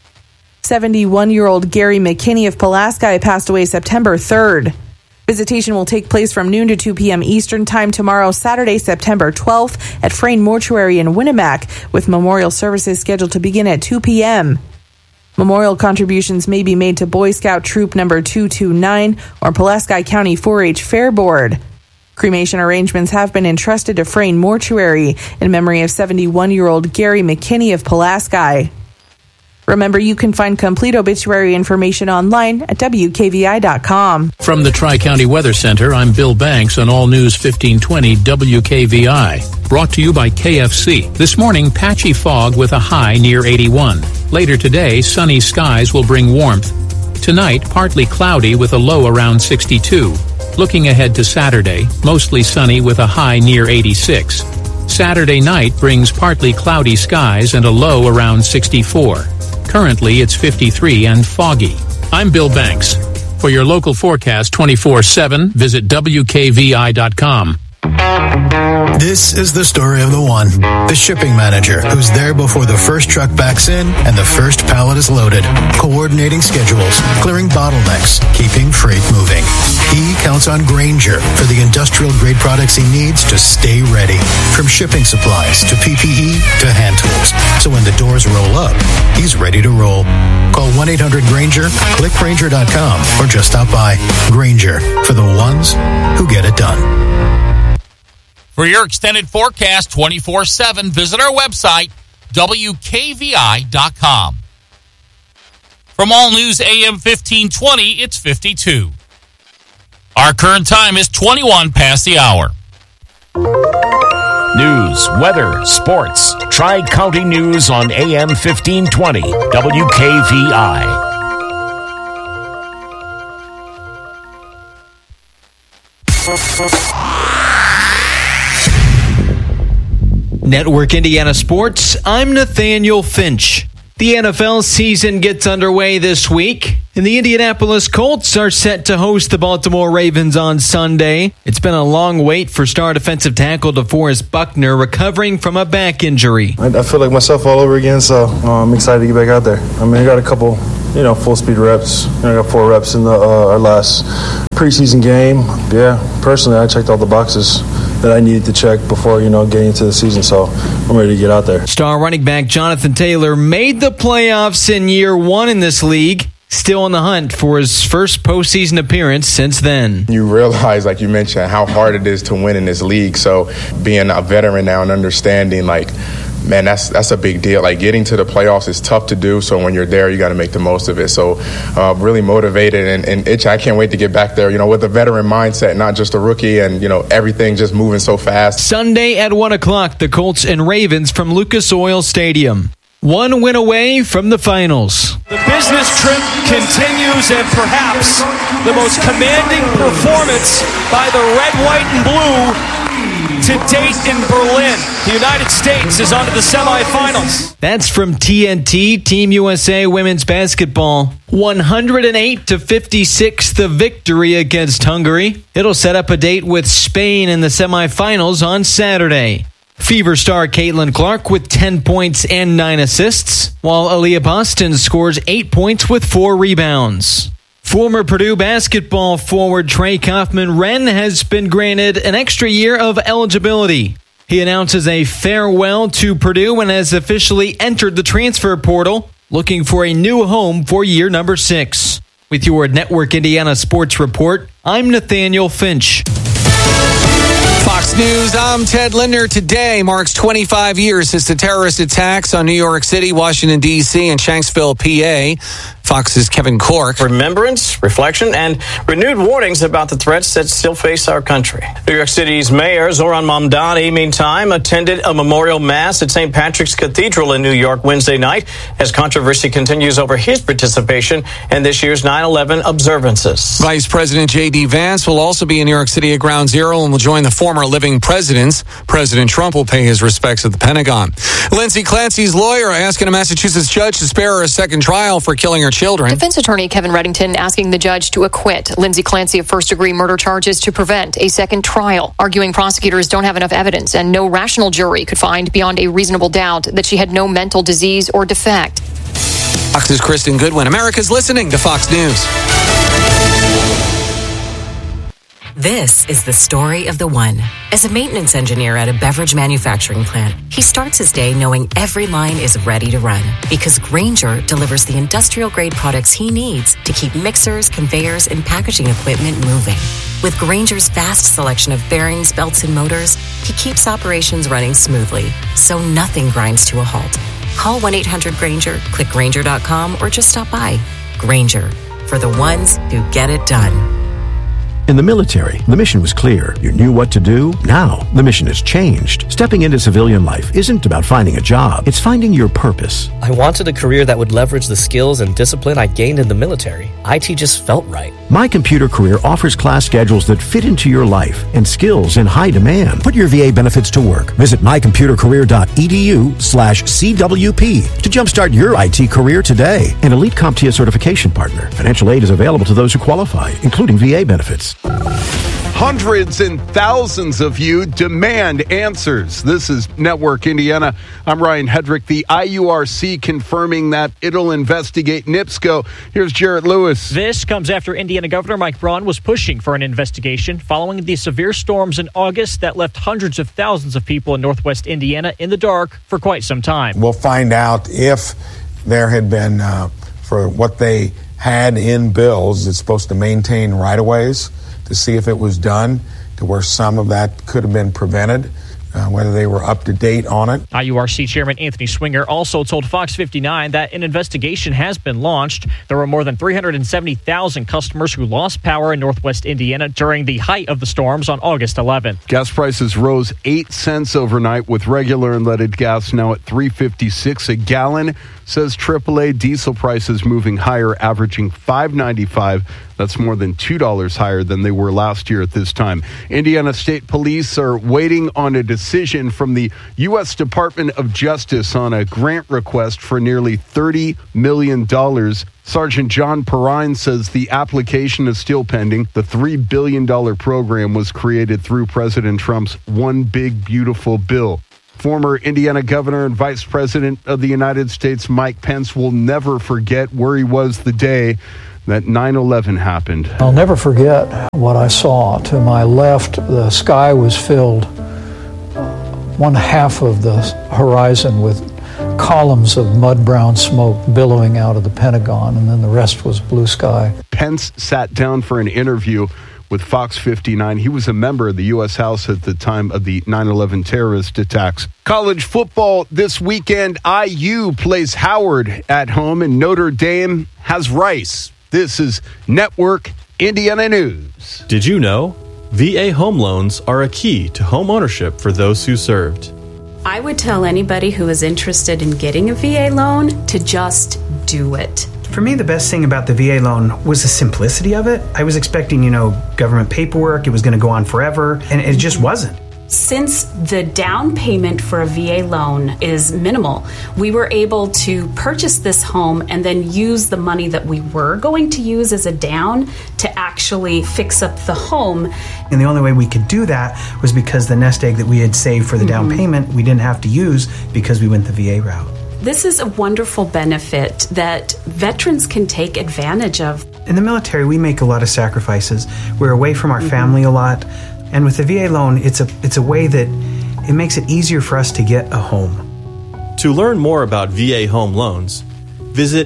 71-year-old Gary McKinney of Pulaski passed away September 3rd. Visitation will take place from noon to 2 p.m. Eastern Time tomorrow, Saturday, September 12th at Frayne Mortuary in Winnemac, with memorial services scheduled to begin at 2 p.m. Memorial contributions may be made to Boy Scout Troop Number 229 or Pulaski County 4-H Fair Board. Cremation arrangements have been entrusted to Frayne Mortuary in memory of 71-year-old Gary McKinney of Pulaski. Remember, you can find complete obituary information online at WKVI.com. From the Tri-County Weather Center, I'm Bill Banks on All News 1520 WKVI. Brought to you by KFC. This morning, patchy fog with a high near 81. Later today, sunny skies will bring warmth. Tonight, partly cloudy with a low around 62. Looking ahead to Saturday, mostly sunny with a high near 86. Saturday night brings partly cloudy skies and a low around 64. Currently, it's 53 and foggy. I'm Bill Banks. For your local forecast 24/7, visit WKVI.com. This is the story of the one. The shipping manager who's there before the first truck backs in and the first pallet is loaded. Coordinating schedules, clearing bottlenecks, keeping freight moving. He counts counts on Grainger for the industrial-grade products he needs to stay ready. From shipping supplies to PPE to hand tools. So when the doors roll up, he's ready to roll. Call 1-800-GRAINGER, click Grainger.com, or just stop by. Grainger, for the ones who get it done. For your extended forecast 24/7, visit our website, WKVI.com. From All News AM 1520, it's 52. Our current time is 21 past the hour. News, weather, sports. Tri-County News on AM 1520, WKVI. Network Indiana Sports, I'm Nathaniel Finch. The NFL season gets underway this week, and the Indianapolis Colts are set to host the Baltimore Ravens on Sunday. It's been a long wait for star defensive tackle DeForest Buckner recovering from a back injury. I feel like myself all over again, so I'm excited to get back out there. I mean, I got a couple, full speed reps. I got 4 reps in our last preseason game. Yeah, personally, I checked all the boxes that I needed to check before, getting into the season, so I'm ready to get out there. Star running back Jonathan Taylor made the playoffs in year 1 in this league, still on the hunt for his first postseason appearance since then. You realize, like you mentioned, how hard it is to win in this league, so being a veteran now and understanding, man, that's a big deal. Getting to the playoffs is tough to do, so when you're there, you got to make the most of it. So really motivated and itch. I can't wait to get back there, with a veteran mindset, not just a rookie, and, everything just moving so fast. Sunday at 1 o'clock, the Colts and Ravens from Lucas Oil Stadium. 1 win away from the finals. The business trip continues, and perhaps the most commanding performance by the red, white, and blue to date in Berlin. The United States is on to the semifinals. That's from TNT, Team USA Women's Basketball. 108-56, the victory against Hungary. It'll set up a date with Spain in the semifinals on Saturday. Fever star Caitlin Clark with 10 points and 9 assists, while Aaliyah Boston scores 8 points with 4 rebounds. Former Purdue basketball forward Trey Kaufman-Renn has been granted an extra year of eligibility. He announces a farewell to Purdue and has officially entered the transfer portal, looking for a new home for year number 6. With your Network Indiana Sports Report, I'm Nathaniel Finch. Fox News, I'm Ted Linder. Today marks 25 years since the terrorist attacks on New York City, Washington, D.C., and Shanksville, PA. Fox's Kevin Cork. Remembrance, reflection, and renewed warnings about the threats that still face our country. New York City's Mayor Zohran Mamdani, meantime, attended a memorial mass at St. Patrick's Cathedral in New York Wednesday night as controversy continues over his participation in this year's 9/11 observances. Vice President J.D. Vance will also be in New York City at Ground Zero and will join the former living presidents. President Trump will pay his respects at the Pentagon. Lindsay Clancy's lawyer asking a Massachusetts judge to spare her a second trial for killing her children. Defense attorney Kevin Reddington asking the judge to acquit Lindsay Clancy of first-degree murder charges to prevent a second trial, arguing prosecutors don't have enough evidence and no rational jury could find beyond a reasonable doubt that she had no mental disease or defect. Fox's Kristen Goodwin. America's listening to Fox News. This is the story of the one. As a maintenance engineer at a beverage manufacturing plant, he starts his day knowing every line is ready to run because Grainger delivers the industrial-grade products he needs to keep mixers, conveyors, and packaging equipment moving. With Grainger's vast selection of bearings, belts, and motors, he keeps operations running smoothly, so nothing grinds to a halt. Call 1-800-GRAINGER, click Grainger.com, or just stop by. Grainger, for the ones who get it done. In the military, the mission was clear. You knew what to do. Now, the mission has changed. Stepping into civilian life isn't about finding a job. It's finding your purpose. I wanted a career that would leverage the skills and discipline I gained in the military. IT just felt right. My Computer Career offers class schedules that fit into your life and skills in high demand. Put your VA benefits to work. Visit mycomputercareer.edu/CWP to jumpstart your IT career today. An elite CompTIA certification partner. Financial aid is available to those who qualify, including VA benefits. Hundreds and thousands of you demand answers. This is Network Indiana. I'm Ryan Hedrick. The IURC confirming that it'll investigate NIPSCO. Here's Jarrett Lewis. This comes after Indiana Governor Mike Braun was pushing for an investigation following the severe storms in August that left hundreds of thousands of people in northwest Indiana in the dark for quite some time. We'll find out if there had been, for what they had in bills, it's supposed to maintain right-of-ways, to see if it was done to where some of that could have been prevented, whether they were up to date on it. IURC Chairman Anthony Swinger also told Fox 59 that an investigation has been launched. There were more than 370,000 customers who lost power in northwest Indiana during the height of the storms on August 11th. Gas prices rose 8 cents overnight, with regular and leaded gas now at $3.56 a gallon. Says AAA diesel prices moving higher, averaging $5.95. That's more than $2 higher than they were last year at this time. Indiana State Police are waiting on a decision from the U.S. Department of Justice on a grant request for nearly $30 million. Sergeant John Perrine says the application is still pending. The $3 billion program was created through President Trump's One Big Beautiful Bill. Former Indiana governor and vice president of the United States, Mike Pence, will never forget where he was the day that 9/11 happened. I'll never forget what I saw. To my left, the sky was filled, one half of the horizon with columns of mud-brown smoke billowing out of the Pentagon, and then the rest was blue sky. Pence sat down for an interview with Fox 59. He was a member of the U.S. House at the time of the 9/11 terrorist attacks. College football this weekend. IU plays Howard at home, and Notre Dame has Rice. This is Network Indiana News. Did you know? VA home loans are a key to home ownership for those who served. I would tell anybody who is interested in getting a VA loan to just do it. For me, the best thing about the VA loan was the simplicity of it. I was expecting, government paperwork. It was going to go on forever, and it just wasn't. Since the down payment for a VA loan is minimal, we were able to purchase this home and then use the money that we were going to use as a down to actually fix up the home. And the only way we could do that was because the nest egg that we had saved for the down payment, we didn't have to use because we went the VA route. This is a wonderful benefit that veterans can take advantage of. In the military, we make a lot of sacrifices. We're away from our family a lot. And with the VA loan, it's a way that it makes it easier for us to get a home. To learn more about VA home loans, visit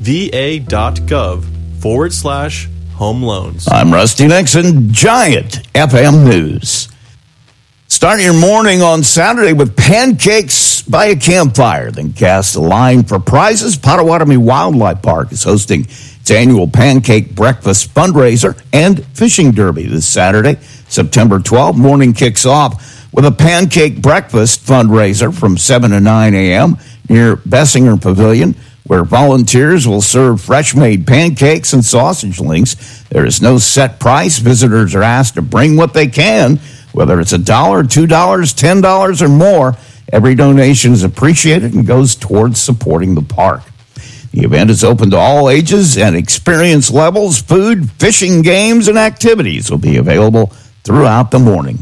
va.gov/home loans. I'm Rusty Nixon, Giant FM News. Start your morning on Saturday with pancakes by a campfire. Then cast a line for prizes. Potawatomi Wildlife Park is hosting its annual pancake breakfast fundraiser and fishing derby this Saturday, September 12th. Morning kicks off with a pancake breakfast fundraiser from 7 to 9 a.m. near Bessinger Pavilion, where volunteers will serve fresh-made pancakes and sausage links. There is no set price. Visitors are asked to bring what they can, whether it's $1, $2, $10, or more. Every donation is appreciated and goes towards supporting the park. The event is open to all ages and experience levels. Food, fishing, games, and activities will be available throughout the morning.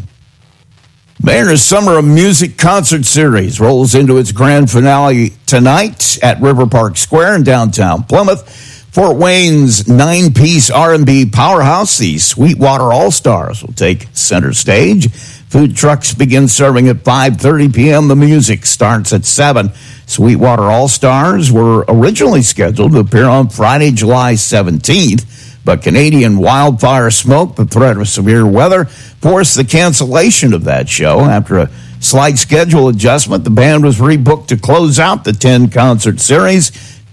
Mayor's Summer of Music concert series rolls into its grand finale tonight at River Park Square in downtown Plymouth. Fort Wayne's 9-piece R&B powerhouse, the Sweetwater All-Stars, will take center stage. Food trucks begin serving at 5:30 p.m. The music starts at 7. Sweetwater All-Stars were originally scheduled to appear on Friday, July 17th, but Canadian wildfire smoke, the threat of severe weather, forced the cancellation of that show. After a slight schedule adjustment, the band was rebooked to close out the 10-concert series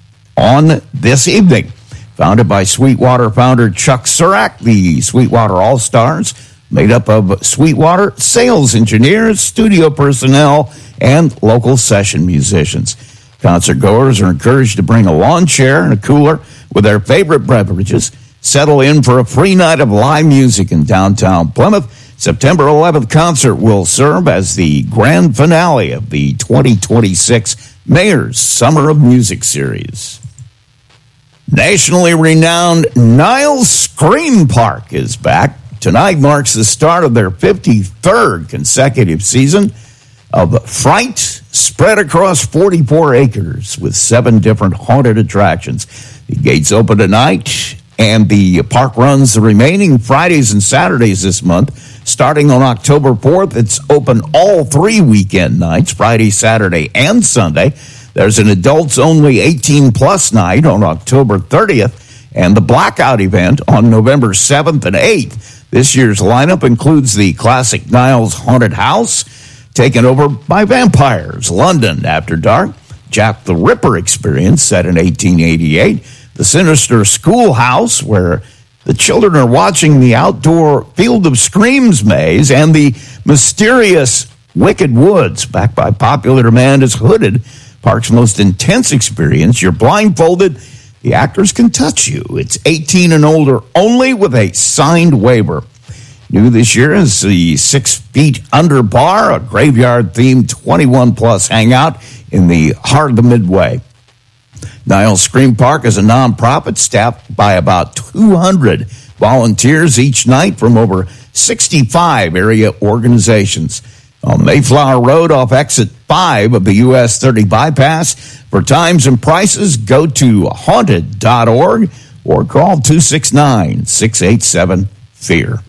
on this evening. Founded by Sweetwater founder Chuck Surak, the Sweetwater All-Stars, made up of Sweetwater sales engineers, studio personnel, and local session musicians. Concert goers are encouraged to bring a lawn chair and a cooler with their favorite beverages. Settle in for a free night of live music in downtown Plymouth. September 11th concert will serve as the grand finale of the 2026 Mayor's Summer of Music series. Nationally renowned Niles Scream Park is back. Tonight marks the start of their 53rd consecutive season of Fright, spread across 44 acres with 7 different haunted attractions. The gates open tonight, and the park runs the remaining Fridays and Saturdays this month. Starting on October 4th, it's open all 3 weekend nights, Friday, Saturday, and Sunday. There's an adults-only 18-plus night on October 30th, and the blackout event on November 7th and 8th. This year's lineup includes the classic Niles Haunted House, taken over by vampires, London After Dark, Jack the Ripper Experience set in 1888, the sinister Schoolhouse, where the children are watching the outdoor Field of Screams maze, and the mysterious Wicked Woods, backed by popular demand as Hooded, park's most intense experience. You're blindfolded. The actors can touch you. It's 18 and older only with a signed waiver. New this year is the 6 Feet Under Bar, a graveyard-themed 21-plus hangout in the heart of the Midway. Niles Scream Park is a nonprofit staffed by about 200 volunteers each night from over 65 area organizations. On Mayflower Road off exit 5 of the US 30 bypass. For times and prices, go to haunted.org or call 269-687-FEAR.